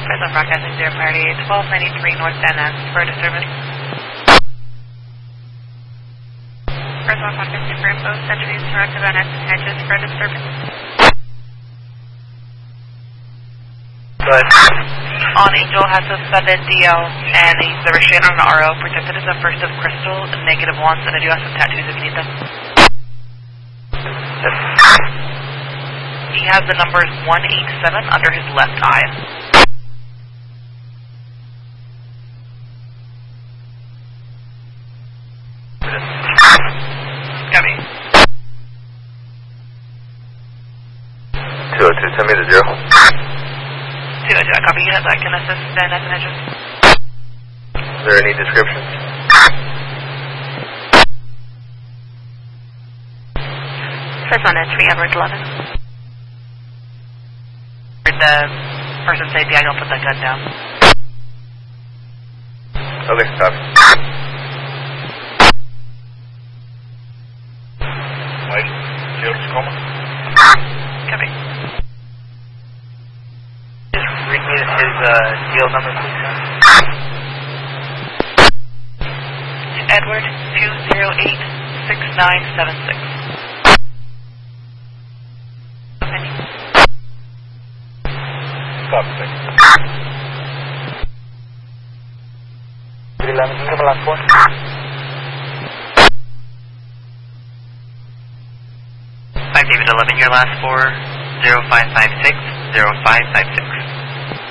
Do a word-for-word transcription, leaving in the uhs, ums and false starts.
Present broadcasting zero priority twelve ninety-three North Van Ness for disturbance. Present broadcasting for info, centuries north of Van Ness and Hedges for disturbance. Go ahead. On Angel has suspended D L and he's the restraint on the R O. Protected as a first of crystal, negative ones, and I do have some tattoos if you need them. Yes. He has the numbers one eight seven under his left eye. Copy. two oh two, send me the zero. two oh two, I copy units. I can assist Van Ness and Hedges. Is there any description? First one entry, Edward eleven. The person say, yeah, don't put that gun down. Okay, copy. Wait, zero Tacoma. Copy. Just read me his uh, deal number, please. Edward two zero eight six nine seven six. Copy, sir. three eleven, can you give me last four? five David eleven, your last four, zero five five six, zero five five six.